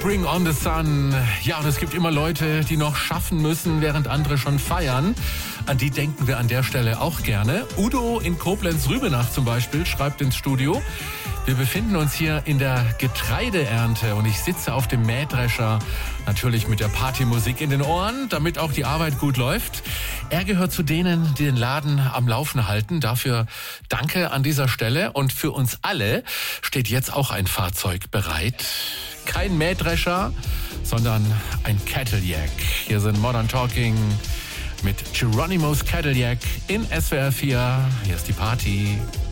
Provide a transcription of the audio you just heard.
Bring on the Sun. Ja, und es gibt immer Leute, die noch schaffen müssen, während andere schon feiern. An die denken wir an der Stelle auch gerne. Udo in Koblenz-Rübenach zum Beispiel schreibt ins Studio: Wir befinden uns hier in der Getreideernte und ich sitze auf dem Mähdrescher, natürlich mit der Partymusik in den Ohren, damit auch die Arbeit gut läuft. Er gehört zu denen, die den Laden am Laufen halten. Dafür danke an dieser Stelle. Und für uns alle steht jetzt auch ein Fahrzeug bereit. Kein Mähdrescher, sondern ein Cadillac. Hier sind Modern Talking mit Geronimo's Cadillac in SWR 4. Hier ist die Party.